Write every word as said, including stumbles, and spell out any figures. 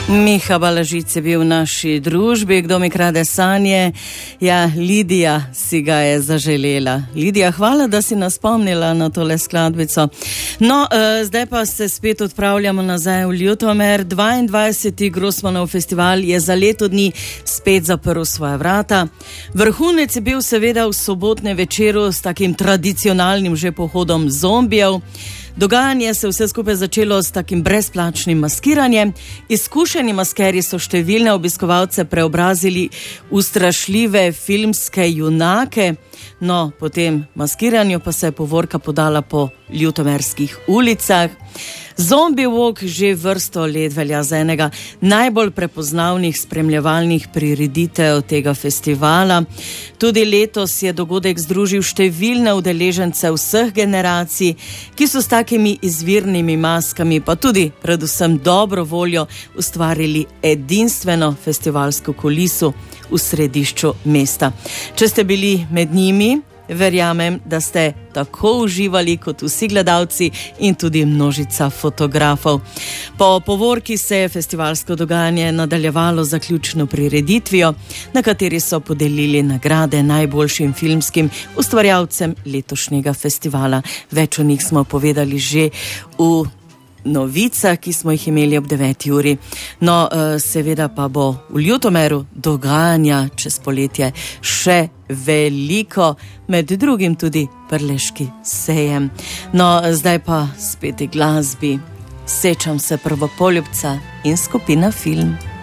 Miha Balažic je bil v naši družbi, kdo mi krade sanje. Ja, Lidija si ga je zaželela. Lidija, hvala, da si nas spomnila na tole skladbico. No, uh, zdaj pa se spet odpravljamo nazaj v Ljutomer. dvaindvajseti Grossmanov festival je za leto dni spet zaprl svoja vrata. Vrhunec je bil seveda v sobotnem večeru s takim tradicionalnim že pohodom zombijev. Dogajanje se vse skupaj začelo s takim brezplačnim maskiranjem. Izkušeni maskeri so številne obiskovalce preobrazili v strašljive filmske junake. No, po tem maskiranju pa se je povorka podala po ljutomerskih ulicah. Zombie Walk že vrsto let velja za enega najbolj prepoznavnih spremljevalnih prireditev tega festivala. Tudi letos je dogodek združil številne udeležence vseh generacij, ki so s takimi izvirnimi maskami, pa tudi predvsem dobro voljo ustvarili edinstveno festivalsko kuliso v središču mesta. Če ste bili med njimi, verjamem, da ste tako uživali kot vsi gledalci in tudi množica fotografov. Po povorki se je festivalsko dogajanje nadaljevalo z zaključno prireditvijo, na kateri so podelili nagrade najboljšim filmskim ustvarjalcem letošnjega festivala. Več o njih smo povedali že v novica, ki smo jih imeli ob deveti uri. No, seveda pa bo v Ljutomeru dogajanja čez poletje še veliko, med drugim tudi Prleški sejem. No, zdaj pa spet glasbi. Sečam se prvopoljubca in skupina Film.